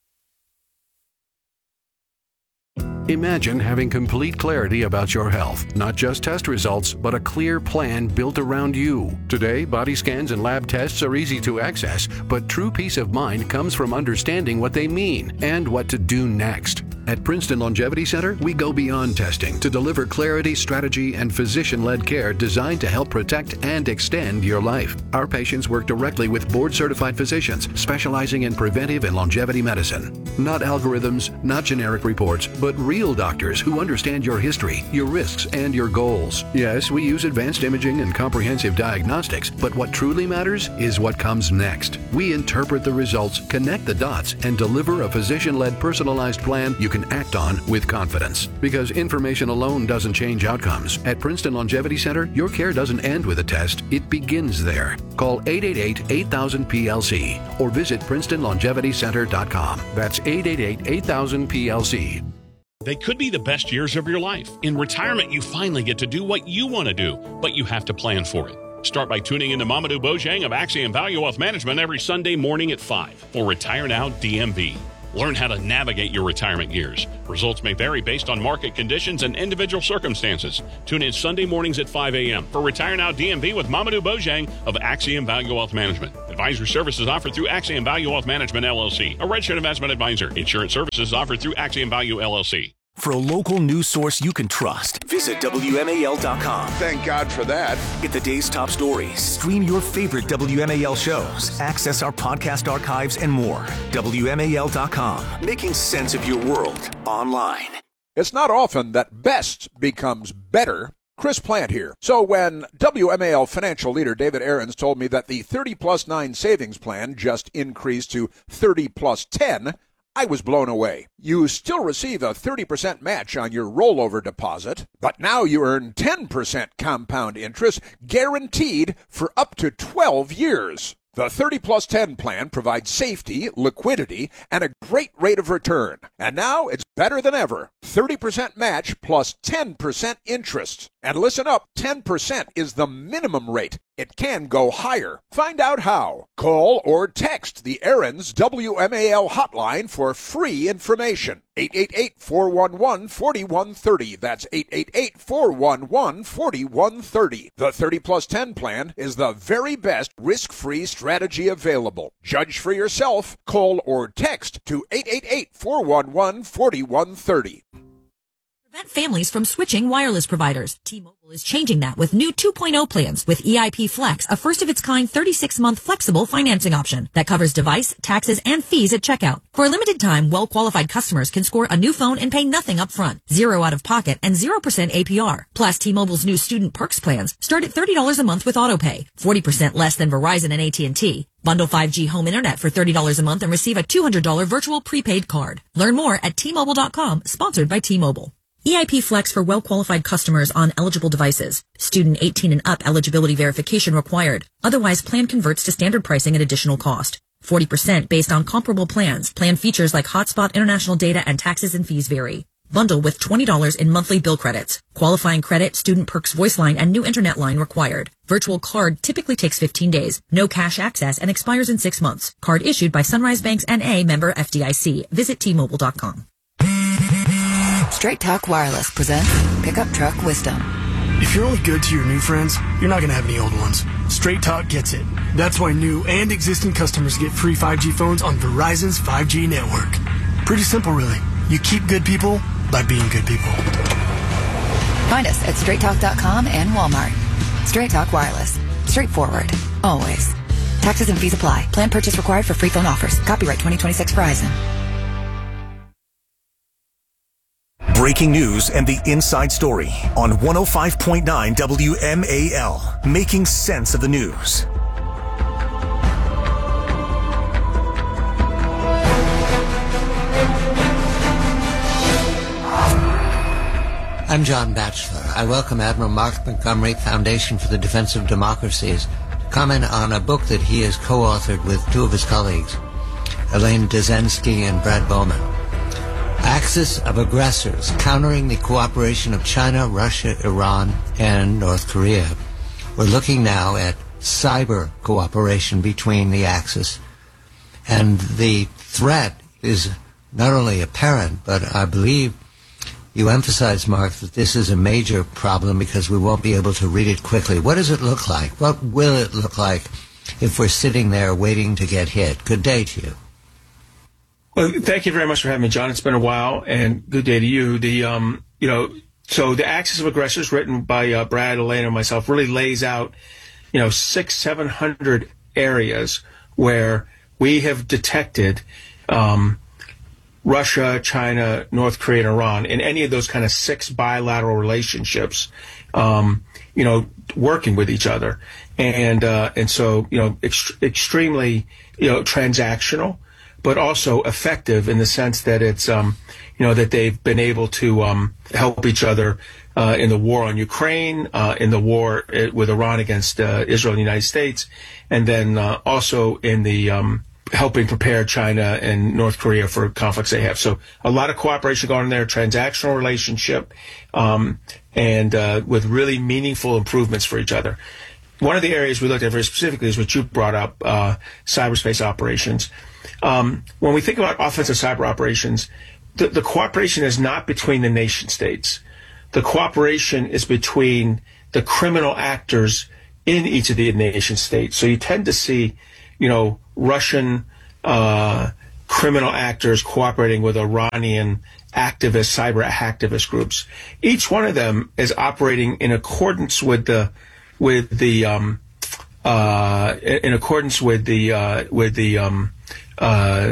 Imagine having complete clarity about your health, not just test results, but a clear plan built around you. Today, body scans and lab tests are easy to access, but true peace of mind comes from understanding what they mean and what to do next. At Princeton Longevity Center, we go beyond testing to deliver clarity, strategy, and physician-led care designed to help protect and extend your life. Our patients work directly with board-certified physicians specializing in preventive and longevity medicine. Not algorithms, not generic reports, but real doctors who understand your history, your risks, and your goals. Yes, we use advanced imaging and comprehensive diagnostics, but what truly matters is what comes next. We interpret the results, connect the dots, and deliver a physician-led personalized plan you can act on with confidence. Because information alone doesn't change outcomes. At Princeton Longevity Center, your care doesn't end with a test, it begins there. Call eight eight eight, eight thousand, P L C or visit princeton longevity center dot com. That's eight eight eight, eight thousand, P L C. They could be the best years of your life. In retirement, you finally get to do what you want to do, but you have to plan for it. Start by tuning in to Mamadou Bojang of Axiom Value Wealth Management every Sunday morning at five for Retire Now D M V. Learn how to navigate your retirement years. Results may vary based on market conditions and individual circumstances. Tune in Sunday mornings at five a.m. for Retire Now D M V with Mamadou Bojang of Axiom Value Wealth Management. Advisory services offered through Axiom Value Wealth Management, L L C, a registered investment advisor. Insurance services offered through Axiom Value, L L C. For a local news source you can trust, visit W M A L dot com. Thank God for that. Get the day's top stories, stream your favorite W M A L shows, access our podcast archives, and more. W M A L dot com, making sense of your world online. It's not often that best becomes better. Chris Plant here. So when W M A L financial leader David Aarons told me that the thirty plus nine savings plan just increased to thirty plus ten, I was blown away. You still receive a thirty percent match on your rollover deposit, but now you earn ten percent compound interest guaranteed for up to twelve years. The thirty plus ten plan provides safety, liquidity, and a great rate of return. And now it's better than ever. thirty percent match plus ten percent interest. And listen up, ten percent is the minimum rate. It can go higher. Find out how. Call or text the Aarons W M A L hotline for free information. eight eight eight, four one one, four one three zero. That's eight eight eight, four one one, four one three zero. The thirty plus ten plan is the very best risk-free strategy available. Judge for yourself. Call or text to eight eight eight, four one one, four one three zero. Prevent families from switching wireless providers. T-Mobile is changing that with new two point oh plans with E I P Flex, a first-of-its-kind thirty-six month flexible financing option that covers device, taxes, and fees at checkout. For a limited time, well-qualified customers can score a new phone and pay nothing up front, zero out of pocket, and zero percent A P R. Plus, T-Mobile's new Student Perks plans start at thirty dollars a month with autopay, forty percent less than Verizon and A T and T. Bundle five G home internet for thirty dollars a month and receive a two hundred dollars virtual prepaid card. Learn more at T Mobile dot com, sponsored by T-Mobile. E I P Flex for well-qualified customers on eligible devices. Student eighteen and up eligibility verification required. Otherwise, plan converts to standard pricing at additional cost. forty percent based on comparable plans. Plan features like hotspot, international data, and taxes and fees vary. Bundle with twenty dollars in monthly bill credits. Qualifying credit, Student Perks voice line, and new internet line required. Virtual card typically takes fifteen days. No cash access and expires in six months. Card issued by Sunrise Banks N A, member F D I C. Visit T Mobile dot com. Straight Talk Wireless presents Pickup Truck Wisdom. If you're only good to your new friends, you're not going to have any old ones. Straight Talk gets it. That's why new and existing customers get free five G phones on Verizon's five G network. Pretty simple, really. You keep good people by being good people. Find us at straight talk dot com and Walmart. Straight Talk Wireless. Straightforward. Always. Taxes and fees apply. Plan purchase required for free phone offers. Copyright twenty twenty-six Verizon. Breaking news and the inside story on one oh five point nine W M A L. Making sense of the news. I'm John Batchelor. I welcome Admiral Mark Montgomery, Foundation for the Defense of Democracies, to comment on a book that he has co-authored with two of his colleagues, Elaine Dezensky and Brad Bowman. Axis of Aggressors, Countering the Cooperation of China, Russia, Iran, and North Korea. We're looking now at cyber cooperation between the Axis. And the threat is not only apparent, but I believe you emphasize, Mark, that this is a major problem because we won't be able to read it quickly. What does it look like? What will it look like if we're sitting there waiting to get hit? Good day to you. Well, thank you very much for having me, John. It's been a while, and good day to you. The, um, you know, so the Axis of Aggressors, written by uh, Brad, Elaine, and myself, really lays out, you know, six, seven hundred areas where we have detected um, Russia, China, North Korea, and Iran in any of those kind of six bilateral relationships, um, you know, working with each other, and uh, and so you know, ext- extremely, you know, transactional, but also effective in the sense that it's, um, you know, that they've been able to um, help each other uh, in the war on Ukraine, uh, in the war with Iran against uh, Israel and the United States, and then uh, also in the um, helping prepare China and North Korea for conflicts they have. So a lot of cooperation going on there, transactional relationship, um, and uh, with really meaningful improvements for each other. One of the areas we looked at very specifically is what you brought up, uh, cyberspace operations. Um, when we think about offensive cyber operations, the, the cooperation is not between the nation states. The cooperation is between the criminal actors in each of the nation states. So you tend to see, you know, Russian uh, criminal actors cooperating with Iranian activist, cyber hacktivist groups. Each one of them is operating in accordance with the with the um, uh, in accordance with the uh, with the um, uh,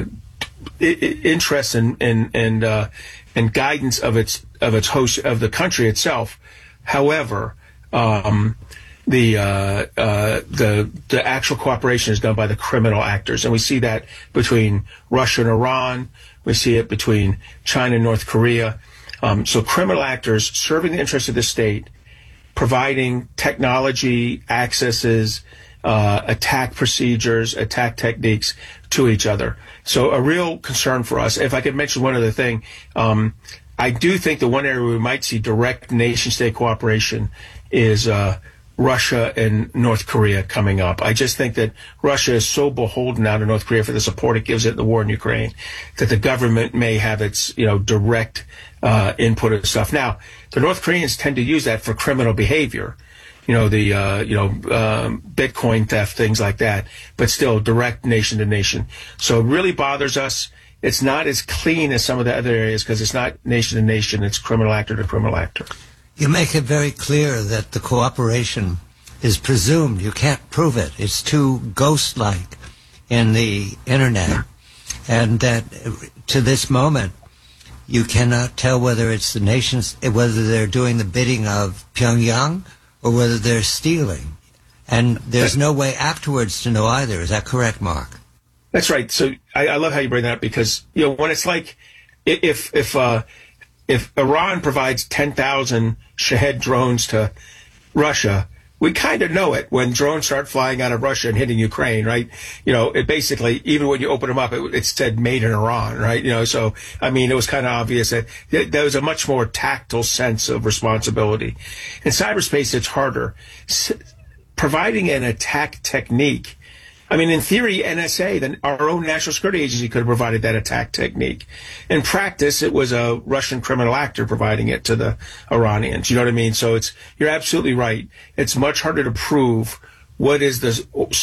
interests and and and, uh, and guidance of its of its host of the country itself. However, um, the uh, uh, the the actual cooperation is done by the criminal actors, and we see that between Russia and Iran. We see it between China and North Korea. Um, so criminal actors serving the interests of the state, providing technology accesses, uh, attack procedures, attack techniques to each other. So a real concern for us. If I could mention one other thing, um, I do think the one area we might see direct nation-state cooperation is uh, Russia and North Korea coming up. I just think that Russia is so beholden now to North Korea for the support it gives it in the war in Ukraine that the government may have its, you know, direct uh, input of stuff. Now, the North Koreans tend to use that for criminal behavior, you know, the, uh, you know, um, Bitcoin theft, things like that, but still direct nation to nation. So it really bothers us. It's not as clean as some of the other areas because it's not nation to nation. It's criminal actor to criminal actor. You make it very clear that the cooperation is presumed. You can't prove it. It's too ghost-like in the Internet. And that to this moment, you cannot tell whether it's the nations, whether they're doing the bidding of Pyongyang or whether they're stealing. And there's no way afterwards to know either. Is that correct, Mark? That's right. So I, I love how you bring that up because, you know, when it's like, if, if, uh, if Iran provides ten thousand Shahed drones to Russia, we kind of know it when drones start flying out of Russia and hitting Ukraine, right? You know, it basically, even when you open them up, it, it said made in Iran, right? You know, so, I mean, it was kind of obvious that there was a much more tactile sense of responsibility. In cyberspace, it's harder. S- providing an attack technique, I mean, in theory, N S A, the, our own national security agency, could have provided that attack technique. In practice, it was a Russian criminal actor providing it to the Iranians. You know what I mean? So it's, you're absolutely right. It's much harder to prove what is the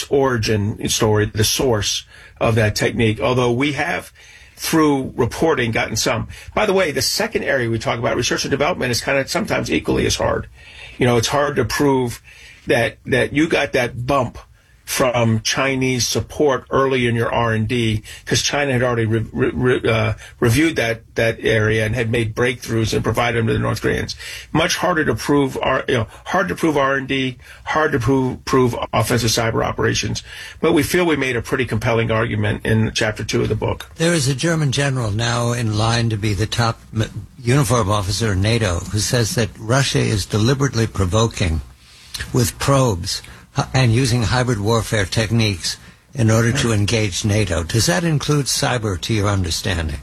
origin story, the source of that technique, although we have, through reporting, gotten some. By the way, the second area we talk about, research and development, is kind of sometimes equally as hard. You know, it's hard to prove that, that you got that bump from Chinese support early in your R and D, because China had already re- re- uh, reviewed that that area and had made breakthroughs and provided them to the North Koreans. Much harder to prove, our, you know, hard to prove R and D, hard to prove, prove offensive cyber operations. But we feel we made a pretty compelling argument in chapter two of the book. There is a German general now in line to be the top uniform officer in NATO who says that Russia is deliberately provoking with probes and using hybrid warfare techniques in order to engage NATO. Does that include cyber, to your understanding?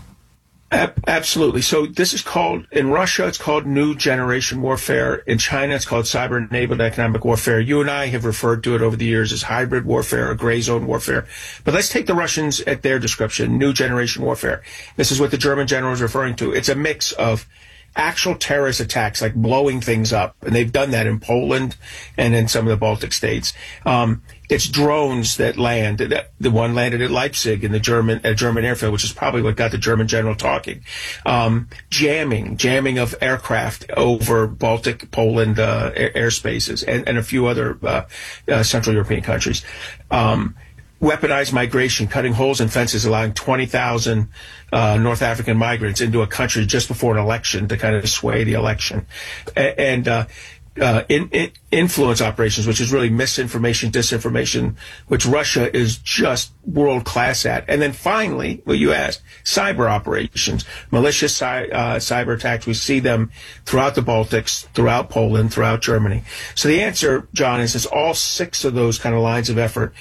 Absolutely. So this is called, in Russia, it's called new generation warfare. In China, it's called cyber-enabled economic warfare. You and I have referred to it over the years as hybrid warfare or gray zone warfare. But let's take the Russians at their description, new generation warfare. This is what the German general is referring to. It's a mix of actual terrorist attacks, like blowing things up. And they've done that in Poland and in some of the Baltic states. Um, it's drones that land. The one landed at Leipzig in the German, uh, German airfield, which is probably what got the German general talking. Um, jamming, jamming of aircraft over Baltic, Poland, uh, air, airspaces and, and a few other, uh, uh, Central European countries. Um, Weaponized migration, cutting holes in fences, allowing twenty thousand uh, North African migrants into a country just before an election to kind of sway the election. A- and uh, uh, in, in influence operations, which is really misinformation, disinformation, which Russia is just world-class at. And then finally, what you asked, cyber operations, malicious cy- uh, cyber attacks. We see them throughout the Baltics, throughout Poland, throughout Germany. So the answer, John, is, is all six of those kind of lines of effort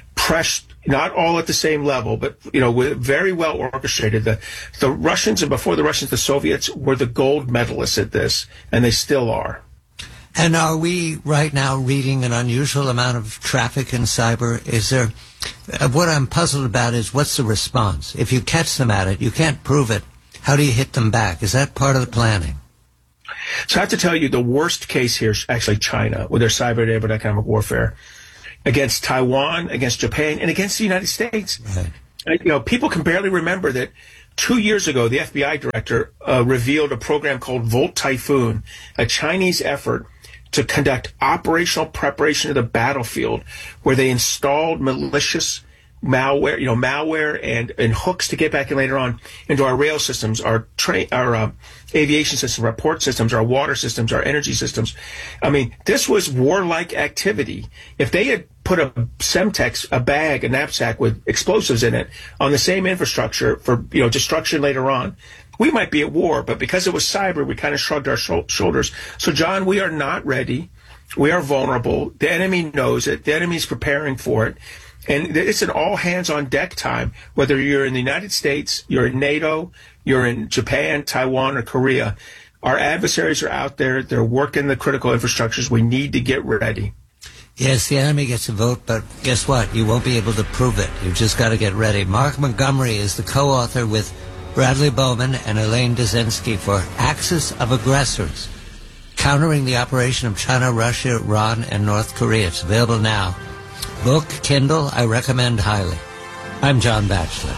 pressed, not all at the same level, but, you know, very well orchestrated. The, the Russians, and before the Russians, the Soviets were the gold medalists at this, and they still are. And are we right now reading an unusual amount of traffic in cyber? Is there, uh, what I'm puzzled about is what's the response? If you catch them at it, you can't prove it. How do you hit them back? Is that part of the planning? So I have to tell you, the worst case here is actually China with their cyber-enabled economic warfare against Taiwan, against Japan, and against the United States. Right. You know, people can barely remember that two years ago, the F B I director uh, revealed a program called Volt Typhoon, a Chinese effort to conduct operational preparation of the battlefield, where they installed malicious malware, you know, malware and, and hooks to get back in later on into our rail systems, our train, our uh, aviation systems, our port systems, our water systems, our energy systems. I mean, this was warlike activity. If they had put a Semtex, a bag, a knapsack with explosives in it on the same infrastructure for, you know, destruction later on, we might be at war. But because it was cyber, we kind of shrugged our sh- shoulders. So, John, we are not ready. We are vulnerable. The enemy knows it. The enemy is preparing for it. And it's an all-hands-on-deck time, whether you're in the United States, you're in NATO, you're in Japan, Taiwan, or Korea. Our adversaries are out there. They're working the critical infrastructures. We need to get ready. Yes, the enemy gets a vote, but guess what? You won't be able to prove it. You've just got to get ready. Mark Montgomery is the co-author with Bradley Bowman and Elaine Dzenski for Axis of Aggressors, Countering the Operation of China, Russia, Iran, and North Korea. It's available now. Book, Kindle, I recommend highly. I'm John Batchelor.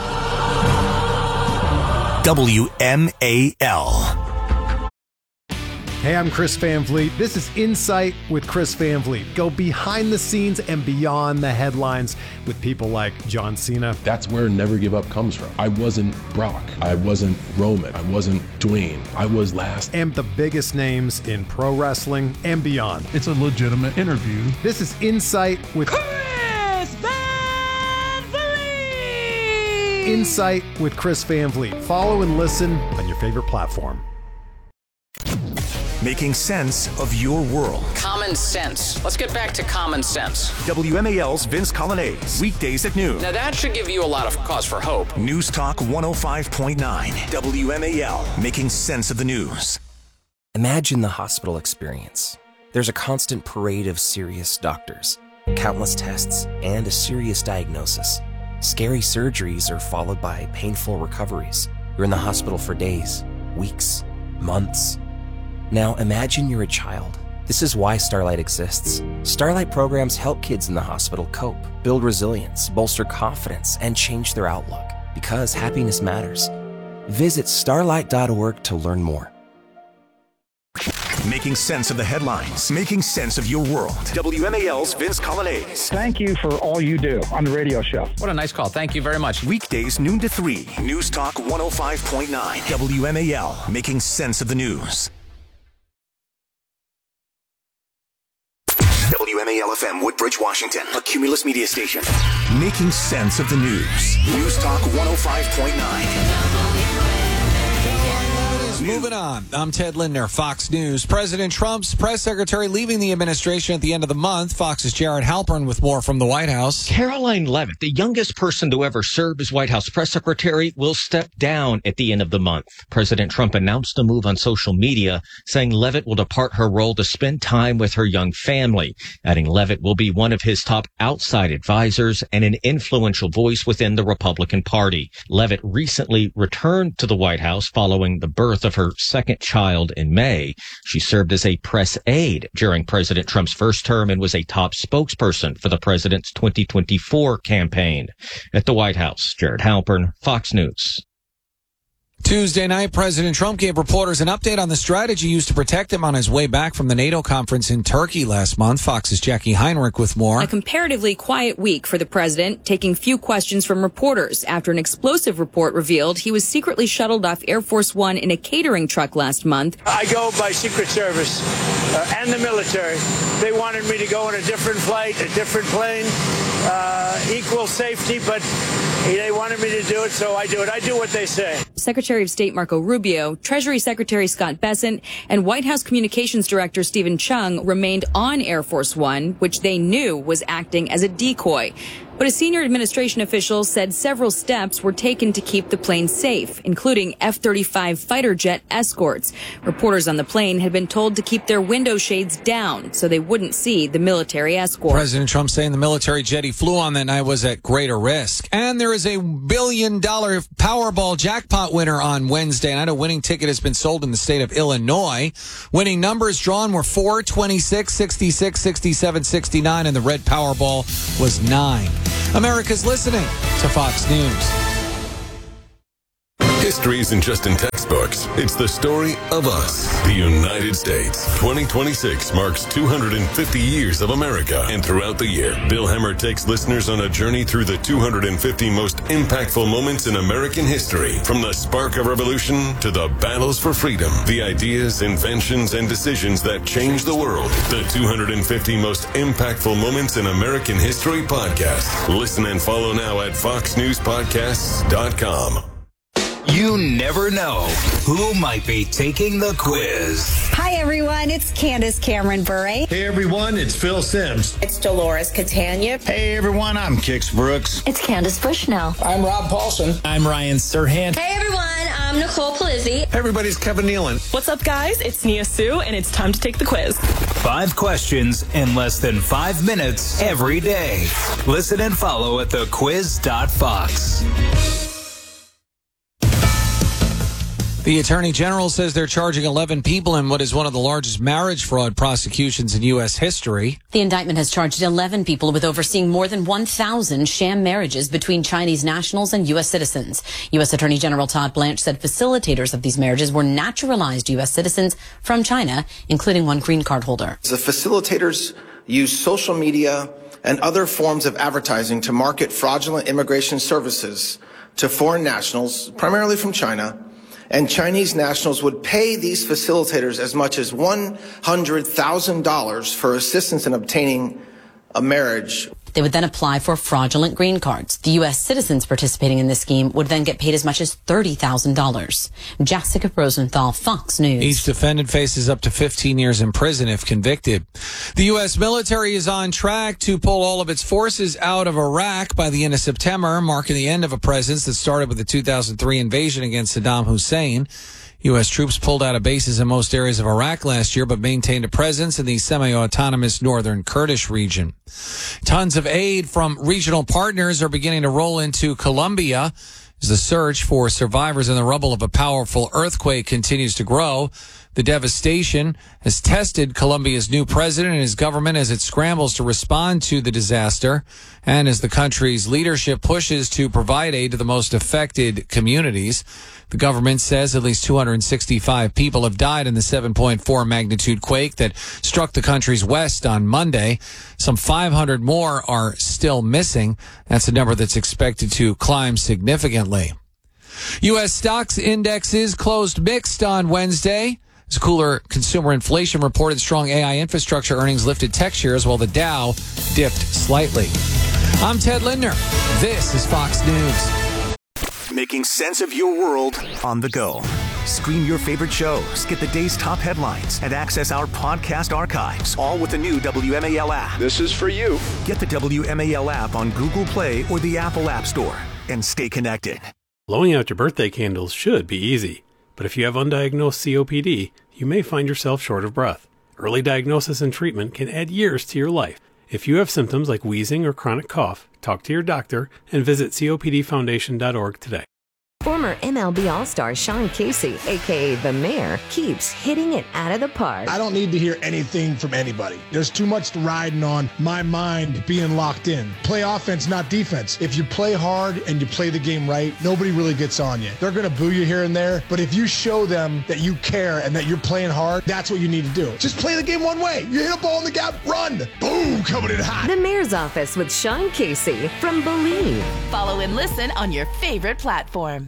W M A L. Hey, I'm Chris Van Vliet. This is Insight with Chris Van Vliet. Go behind the scenes and beyond the headlines with people like John Cena. That's where Never Give Up comes from. I wasn't Brock. I wasn't Roman. I wasn't Dwayne. I was last. And the biggest names in pro wrestling and beyond. It's a legitimate interview. This is Insight with Chris Van Vliet. Insight with Chris Van Vliet. Follow and listen on your favorite platform. Making sense of your world. Common sense. Let's get back to common sense. W M A L's Vince Colonnese. Weekdays at noon. Now that should give you a lot of cause for hope. News Talk one oh five point nine. W M A L. Making sense of the news. Imagine the hospital experience. There's a constant parade of serious doctors, countless tests, and a serious diagnosis. Scary surgeries are followed by painful recoveries. You're in the hospital for days, weeks, months. Now imagine you're a child. This is why Starlight exists. Starlight programs help kids in the hospital cope, build resilience, bolster confidence, and change their outlook. Because happiness matters. Visit starlight dot org to learn more. Making sense of the headlines. Making sense of your world. W M A L's Vince Colonnese. Thank you for all you do on the radio show. What a nice call. Thank you very much. Weekdays noon to three. News Talk one oh five point nine. W M A L. Making sense of the news. W M A L F M, Woodbridge, Washington. A Cumulus media station. Making sense of the news. News Talk one oh five point nine. Moving on, I'm Ted Lindner, Fox News. President Trump's press secretary leaving the administration at the end of the month. Fox's Jared Halpern with more from the White House. Caroline Leavitt, the youngest person to ever serve as White House press secretary, will step down at the end of the month. President Trump announced the move on social media, saying Leavitt will depart her role to spend time with her young family, adding Leavitt will be one of his top outside advisors and an influential voice within the Republican Party. Leavitt recently returned to the White House following the birth of her second child in May. She served as a press aide during President Trump's first term and was a top spokesperson for the president's twenty twenty-four campaign. At the White House, Jared Halpern, Fox News. Tuesday night, President Trump gave reporters an update on the strategy used to protect him on his way back from the NATO conference in Turkey last month. Fox's Jackie Heinrich with more. A comparatively quiet week for the president, taking few questions from reporters after an explosive report revealed he was secretly shuttled off Air Force One in a catering truck last month. I go by Secret Service uh, and the military. They wanted me to go on a different flight, a different plane, uh, equal safety, but they wanted me to do it, so I do it. I do what they say. Secretary of State Marco Rubio, Treasury Secretary Scott Bessent, and White House Communications Director Stephen Chung remained on Air Force One, which they knew was acting as a decoy. But a senior administration official said several steps were taken to keep the plane safe, including F thirty-five fighter jet escorts. Reporters on the plane had been told to keep their window shades down so they wouldn't see the military escort. President Trump saying the military jet he flew on that night was at greater risk. And there is a billion dollar Powerball jackpot winner on Wednesday night. A winning ticket has been sold in the state of Illinois. Winning numbers drawn were four, twenty-six, sixty-six, sixty-seven, sixty-nine, and the red Powerball was nine. America's listening to Fox News. History isn't just in textbooks. It's the story of us, the United States. twenty twenty-six marks two hundred fifty years of America. And throughout the year, Bill Hemmer takes listeners on a journey through the two hundred fifty most impactful moments in American history. From the spark of revolution to the battles for freedom, the ideas, inventions, and decisions that changed the world. The two hundred fifty most impactful moments in American history podcast. Listen and follow now at fox news podcasts dot com. You never know who might be taking the quiz. Hi, everyone. It's Candace Cameron Bure. Hey, everyone. It's Phil Sims. It's Dolores Catania. Hey, everyone. I'm Kix Brooks. It's Candace Bushnell. I'm Rob Paulson. I'm Ryan Serhant. Hey, everyone. I'm Nicole Palizzi. Everybody's Kevin Nealon. What's up, guys? It's Nia Sue, and it's time to take the quiz. Five questions in less than five minutes every day. Listen and follow at the quiz dot fox. The Attorney General says they're charging eleven people in what is one of the largest marriage fraud prosecutions in U S history. The indictment has charged eleven people with overseeing more than one thousand sham marriages between Chinese nationals and U S citizens. U S Attorney General Todd Blanche said facilitators of these marriages were naturalized U S citizens from China, including one green card holder. The facilitators use social media and other forms of advertising to market fraudulent immigration services to foreign nationals, primarily from China. And Chinese nationals would pay these facilitators as much as one hundred thousand dollars for assistance in obtaining a marriage. They would then apply for fraudulent green cards. The U S citizens participating in this scheme would then get paid as much as thirty thousand dollars. Jessica Rosenthal, Fox News. Each defendant faces up to fifteen years in prison if convicted. The U S military is on track to pull all of its forces out of Iraq by the end of September, marking the end of a presence that started with the two thousand three invasion against Saddam Hussein. U S troops pulled out of bases in most areas of Iraq last year, but maintained a presence in the semi-autonomous northern Kurdish region. Tons of aid from regional partners are beginning to roll into Colombia as the search for survivors in the rubble of a powerful earthquake continues to grow. The devastation has tested Colombia's new president and his government as it scrambles to respond to the disaster and as the country's leadership pushes to provide aid to the most affected communities. The government says at least two hundred sixty-five people have died in the seven point four magnitude quake that struck the country's west on Monday. Some five hundred more are still missing. That's a number that's expected to climb significantly. U S stocks indexes closed mixed on Wednesday. As cooler consumer inflation reported, strong A I infrastructure earnings lifted tech shares while the Dow dipped slightly. I'm Ted Lindner. This is Fox News. Making sense of your world on the go. Stream your favorite shows, get the day's top headlines, and access our podcast archives, all with the new W M A L app. This is for you. Get the W M A L app on Google Play or the Apple App Store and stay connected. Blowing out your birthday candles should be easy, but if you have undiagnosed C O P D, you may find yourself short of breath. Early diagnosis and treatment can add years to your life. If you have symptoms like wheezing or chronic cough, talk to your doctor and visit C O P D foundation dot org today. Former M L B All-Star Sean Casey, a k a. The Mayor, keeps hitting it out of the park. I don't need to hear anything from anybody. There's too much riding on my mind being locked in. Play offense, not defense. If you play hard and you play the game right, nobody really gets on you. They're going to boo you here and there, but if you show them that you care and that you're playing hard, that's what you need to do. Just play the game one way. You hit a ball in the gap, run. Boom, coming in hot. The Mayor's Office with Sean Casey from Believe. Follow and listen on your favorite platform.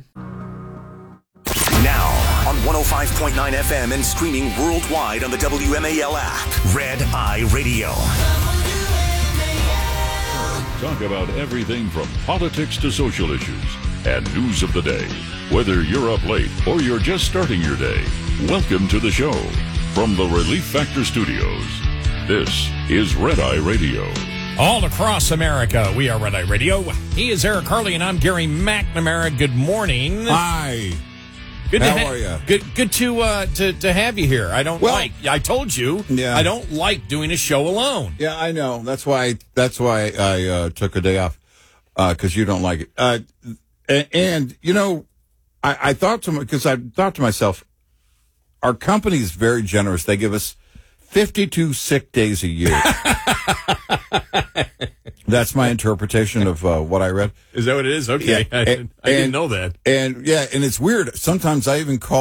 Now, on one oh five point nine F M and streaming worldwide on the W M A L app. Red Eye Radio. Talk about everything from politics to social issues. and news of the day. Whether you're up late or you're just starting your day, welcome to the show. From the Relief Factor Studios, this is Red Eye Radio. All across America, we are Red Eye Radio. He is Eric Harley, and I'm Gary McNamara. Good morning. Hi. Good How to ha- are you? Good, good to uh, to to have you here. I don't Well, like. I told you. Yeah. I don't like doing a show alone. Yeah, I know. That's why. That's why I uh, took a day off because uh, you don't like it. Uh, and, and you know, I, I thought to because I thought to myself, our company is very generous. They give us fifty-two sick days a year. That's my interpretation of uh, what I read. Is that what it is? Okay, Yeah, I, and, I didn't and- know that. And yeah, and it's weird. Sometimes I even call